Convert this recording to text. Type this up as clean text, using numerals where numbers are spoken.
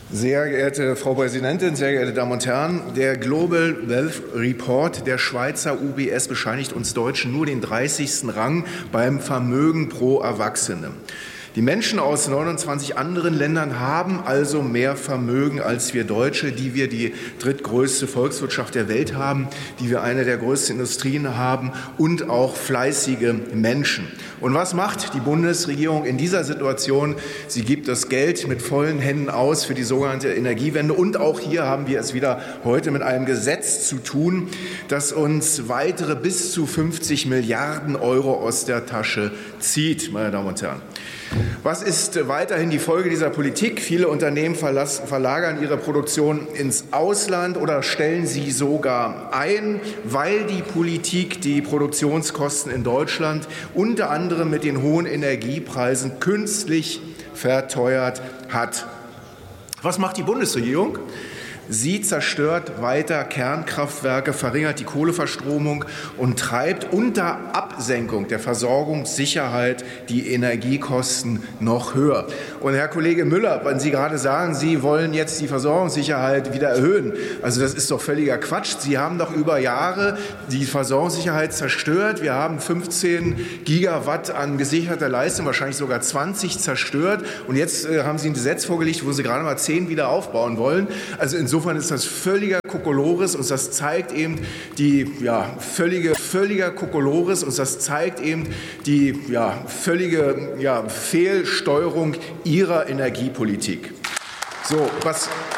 Sehr geehrte Frau Präsidentin, sehr geehrte Damen und Herren! Der Global Wealth Report der Schweizer UBS bescheinigt uns Deutschen nur den 30. Rang beim Vermögen pro Erwachsene. Die Menschen aus 29 anderen Ländern haben also mehr Vermögen als wir Deutsche, die wir die drittgrößte Volkswirtschaft der Welt haben, die wir eine der größten Industrien haben und auch fleißige Menschen. Und was macht die Bundesregierung in dieser Situation? Sie gibt das Geld mit vollen Händen aus für die sogenannte Energiewende. Und auch hier haben wir es wieder heute mit einem Gesetz zu tun, das uns weitere bis zu 50 Milliarden Euro aus der Tasche zieht, meine Damen und Herren. Was ist weiterhin die Folge dieser Politik? Viele Unternehmen verlagern ihre Produktion ins Ausland oder stellen sie sogar ein, weil die Politik die Produktionskosten in Deutschland unter anderem mit den hohen Energiepreisen künstlich verteuert hat. Was macht die Bundesregierung? Sie zerstört weiter Kernkraftwerke, verringert die Kohleverstromung und treibt unter Absenkung der Versorgungssicherheit die Energiekosten noch höher. Und Herr Kollege Müller, wenn Sie gerade sagen, Sie wollen jetzt die Versorgungssicherheit wieder erhöhen, also das ist doch völliger Quatsch. Sie haben doch über Jahre die Versorgungssicherheit zerstört. Wir haben 15 Gigawatt an gesicherter Leistung, wahrscheinlich sogar 20 zerstört. Und jetzt haben Sie ein Gesetz vorgelegt, wo Sie gerade mal 10 wieder aufbauen wollen. Also insofern ist das völliger Kokolores und das zeigt eben die völliger Kokolores und das zeigt eben die völlige Fehlsteuerung Ihrer Energiepolitik. So, was